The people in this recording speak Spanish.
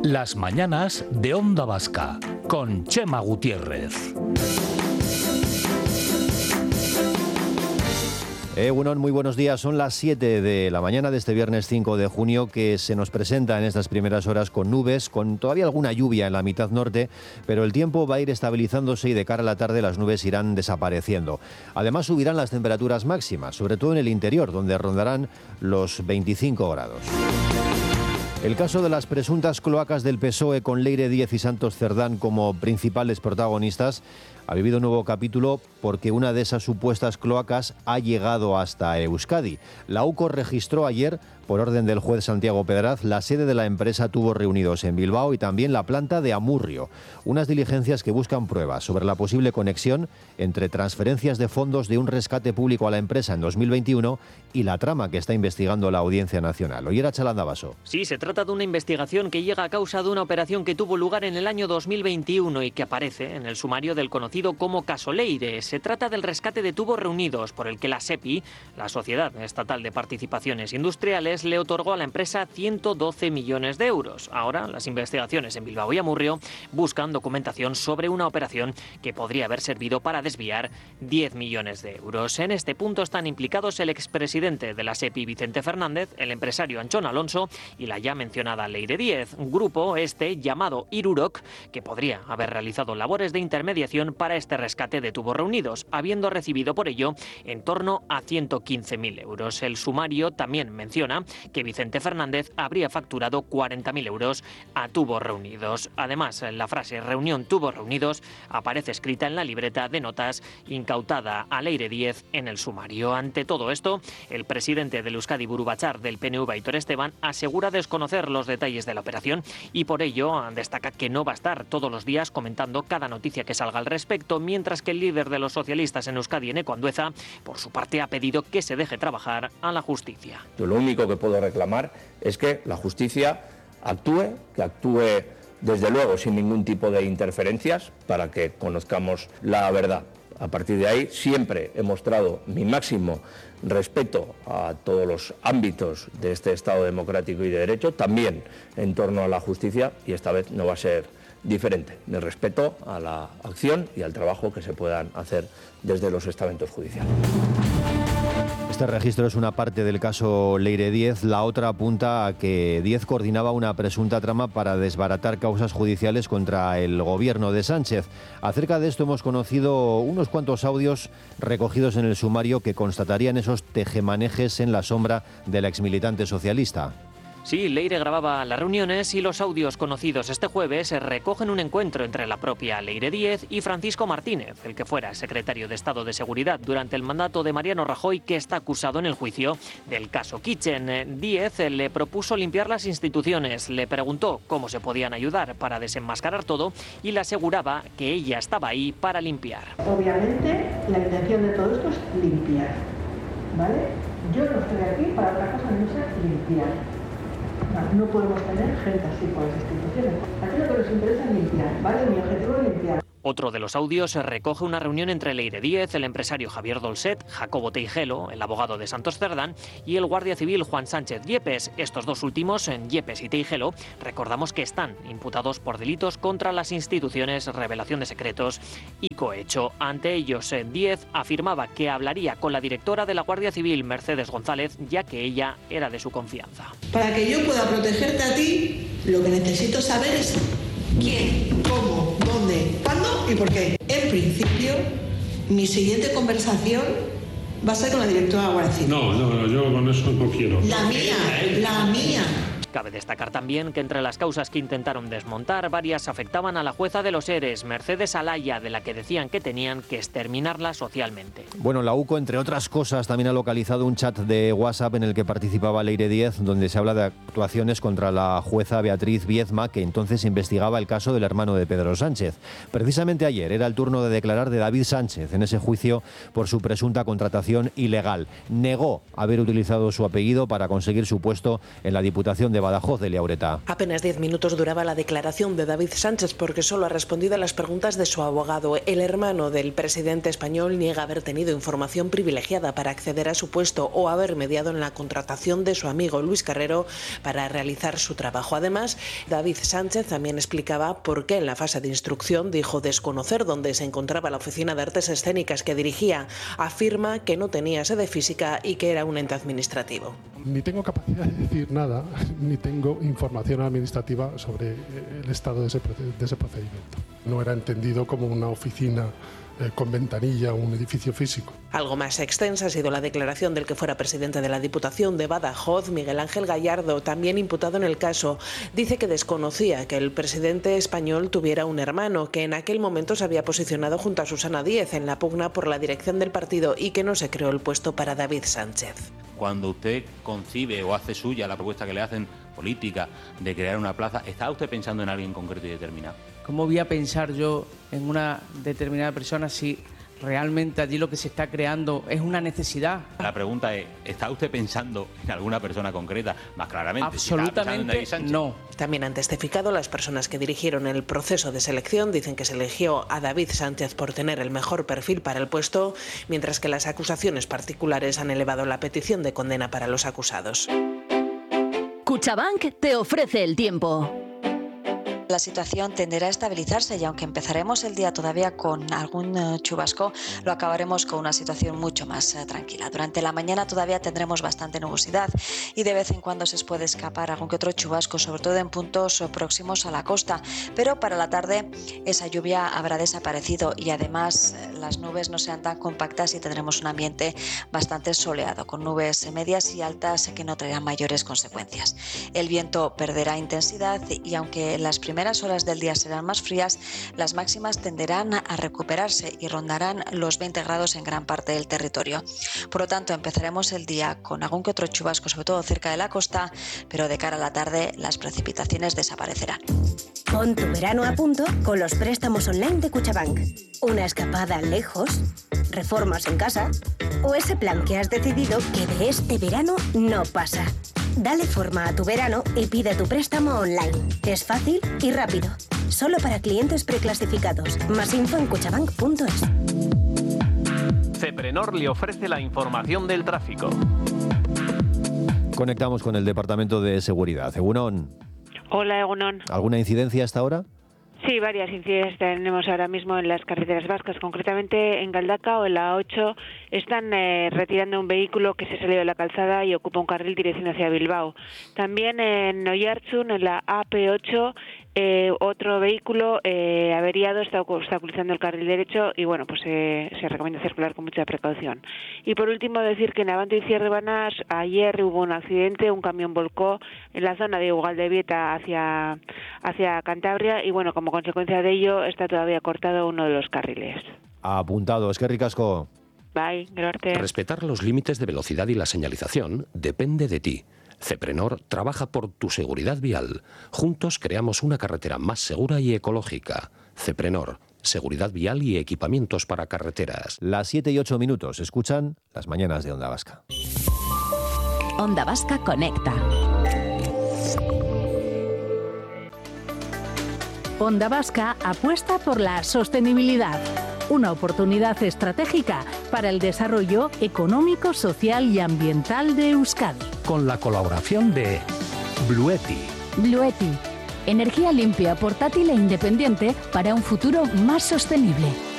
Las mañanas de Onda Vasca, con Chema Gutiérrez. Muy buenos días. Son las 7 de la mañana de este viernes 5 de junio que se nos presenta en estas primeras horas con nubes, con todavía alguna lluvia en la mitad norte, pero el tiempo va a ir estabilizándose y de cara a la tarde las nubes irán desapareciendo. Además subirán las temperaturas máximas, sobre todo en el interior, donde rondarán los 25 grados. El caso de las presuntas cloacas del PSOE con Leire Díez y Santos Cerdán como principales protagonistas ha vivido un nuevo capítulo porque una de esas supuestas cloacas ha llegado hasta Euskadi. La UCO registró ayer, por orden del juez Santiago Pedraz, la sede de la empresa Tubos Reunidos en Bilbao y también la planta de Amurrio. Unas diligencias que buscan pruebas sobre la posible conexión entre transferencias de fondos de un rescate público a la empresa en 2021 y la trama que está investigando la Audiencia Nacional. Oyer a Chalandavaso. Sí, se trata de una investigación que llega a causa de una operación que tuvo lugar en el año 2021 y que aparece en el sumario del conocido como caso Leire. Se trata del rescate de Tubos Reunidos, por el que la SEPI, la Sociedad Estatal de Participaciones Industriales, le otorgó a la empresa 112 millones de euros. Ahora, las investigaciones en Bilbao y Amurrio buscan documentación sobre una operación que podría haber servido para desviar 10 millones de euros. En este punto están implicados el expresidente de la SEPI, Vicente Fernández, el empresario Anchón Alonso y la ya mencionada Leire Díez, un grupo llamado Irurok, que podría haber realizado labores de intermediación para este rescate de Tubos Reunidos, habiendo recibido por ello en torno a 115.000 euros. El sumario también menciona que Vicente Fernández habría facturado 40.000 euros a Tubos Reunidos. Además, la frase reunión Tubos Reunidos aparece escrita en la libreta de notas incautada a Leire Díez en el sumario. Ante todo esto, el presidente del Euskadi Buru Batzar del PNV, Aitor Esteban, asegura desconocer los detalles de la operación y por ello destaca que no va a estar todos los días comentando cada noticia que salga al respecto, mientras que el líder de los socialistas en Euskadi, Eneko Andueza, por su parte ha pedido que se deje trabajar a la justicia. Yo lo único que puedo reclamar es que la justicia actúe, desde luego sin ningún tipo de interferencias para que conozcamos la verdad. A partir de ahí siempre he mostrado mi máximo respeto a todos los ámbitos de este Estado democrático y de derecho, también en torno a la justicia, y esta vez no va a ser diferente, de respeto a la acción y al trabajo que se puedan hacer desde los estamentos judiciales. Este registro es una parte del caso Leire Díez. La otra apunta a que Díez coordinaba una presunta trama para desbaratar causas judiciales contra el gobierno de Sánchez. Acerca de esto hemos conocido unos cuantos audios recogidos en el sumario que constatarían esos tejemanejes en la sombra del exmilitante socialista. Sí, Leire grababa las reuniones y los audios conocidos este jueves recogen un encuentro entre la propia Leire Díez y Francisco Martínez, el que fuera secretario de Estado de Seguridad durante el mandato de Mariano Rajoy, que está acusado en el juicio del caso Kitchen. Díez le propuso limpiar las instituciones, le preguntó cómo se podían ayudar para desenmascarar todo y le aseguraba que ella estaba ahí para limpiar. Obviamente, la intención de todo esto es limpiar, ¿vale? Yo no estoy aquí para otra cosa que no sea limpiar. No podemos tener gente así por las instituciones. Aquí lo que nos interesa es limpiar, ¿vale? Mi objetivo es limpiar. Otro de los audios recoge una reunión entre Leire Díez, el empresario Javier Dolcet, Jacobo Teijelo, el abogado de Santos Cerdán, y el guardia civil Juan Sánchez Yepes. Estos dos últimos, Yepes y Teijelo, recordamos que están imputados por delitos contra las instituciones, revelación de secretos y cohecho. Ante ellos, Díez afirmaba que hablaría con la directora de la Guardia Civil, Mercedes González, ya que ella era de su confianza. Para que yo pueda protegerte a ti, lo que necesito saber es quién, cómo, dónde, cuándo y por qué. En principio, mi siguiente conversación va a ser con la directora de la Guardia Civil. No, yo con eso no quiero. La mía. Cabe destacar también que entre las causas que intentaron desmontar, varias afectaban a la jueza de los ERES, Mercedes Alaya, de la que decían que tenían que exterminarla socialmente. Bueno, la UCO, entre otras cosas, también ha localizado un chat de WhatsApp en el que participaba Leire Díez, donde se habla de actuaciones contra la jueza Beatriz Viezma, que entonces investigaba el caso del hermano de Pedro Sánchez. Precisamente ayer era el turno de declarar de David Sánchez en ese juicio por su presunta contratación ilegal. Negó haber utilizado su apellido para conseguir su puesto en la Diputación de Badajoz, de Liaureta. Apenas 10 minutos duraba la declaración de David Sánchez porque solo ha respondido a las preguntas de su abogado. El hermano del presidente español niega haber tenido información privilegiada para acceder a su puesto o haber mediado en la contratación de su amigo Luis Carrero para realizar su trabajo. Además, David Sánchez también explicaba por qué en la fase de instrucción dijo desconocer dónde se encontraba la Oficina de Artes Escénicas que dirigía. Afirma que no tenía sede física y que era un ente administrativo. Ni tengo capacidad de decir nada, ni tengo información administrativa sobre el estado de ese procedimiento. No era entendido como una oficina con ventanilla o un edificio físico. Algo más extensa ha sido la declaración del que fuera presidente de la Diputación de Badajoz, Miguel Ángel Gallardo, también imputado en el caso. Dice que desconocía que el presidente español tuviera un hermano, que en aquel momento se había posicionado junto a Susana Díez en la pugna por la dirección del partido y que no se creó el puesto para David Sánchez. Cuando usted concibe o hace suya la propuesta que le hacen política de crear una plaza, ¿está usted pensando en alguien concreto y determinado? ¿Cómo voy a pensar yo en una determinada persona si realmente allí lo que se está creando es una necesidad? La pregunta es, ¿está usted pensando en alguna persona concreta? Más claramente. Absolutamente no. También han testificado las personas que dirigieron el proceso de selección. Dicen que se eligió a David Sánchez por tener el mejor perfil para el puesto, mientras que las acusaciones particulares han elevado la petición de condena para los acusados. Cuchabank te ofrece el tiempo. La situación tenderá a estabilizarse y aunque empezaremos el día todavía con algún chubasco, lo acabaremos con una situación mucho más tranquila. Durante la mañana todavía tendremos bastante nubosidad y de vez en cuando se puede escapar algún que otro chubasco, sobre todo en puntos próximos a la costa. Pero para la tarde esa lluvia habrá desaparecido y además las nubes no sean tan compactas y tendremos un ambiente bastante soleado, con nubes medias y altas que no traerán mayores consecuencias. El viento perderá intensidad y aunque las primeras horas del día serán más frías, las máximas tenderán a recuperarse y rondarán los 20 grados en gran parte del territorio. Por lo tanto, empezaremos el día con algún que otro chubasco, sobre todo cerca de la costa, pero de cara a la tarde las precipitaciones desaparecerán. Pon tu verano a punto con los préstamos online de Cuchabank. Una escapada lejos, reformas en casa o ese plan que has decidido que de este verano no pasa. Dale forma a tu verano y pide tu préstamo online. Es fácil y rápido. Solo para clientes preclasificados. Más info en cuchabank.es. Ceprenor le ofrece la información del tráfico. Conectamos con el Departamento de Seguridad. Egunon. Hola, Egunon. ¿Alguna incidencia hasta ahora? Sí, varias incidencias tenemos ahora mismo en las carreteras vascas, concretamente en Galdacao, en la 8, están retirando un vehículo que se salió de la calzada y ocupa un carril dirección hacia Bilbao. También en Oiartzun, en la AP8, otro vehículo averiado está obstaculizando el carril derecho y bueno, pues se recomienda circular con mucha precaución. Y por último decir que en Abante y Cierrebanas ayer hubo un accidente, un camión volcó en la zona de Ugaldebieta hacia Cantabria y bueno, como consecuencia de ello está todavía cortado uno de los carriles. Apuntado, eskerrik asko. Bye, gracias. Respetar los límites de velocidad y la señalización depende de ti. Ceprenor trabaja por tu seguridad vial. Juntos creamos una carretera más segura y ecológica. Ceprenor, seguridad vial y equipamientos para carreteras. Las 7:08. Escuchan las mañanas de Onda Vasca. Onda Vasca Conecta. Onda Vasca apuesta por la sostenibilidad. Una oportunidad estratégica para el desarrollo económico, social y ambiental de Euskadi. Con la colaboración de Blueti. Blueti, energía limpia, portátil e independiente para un futuro más sostenible.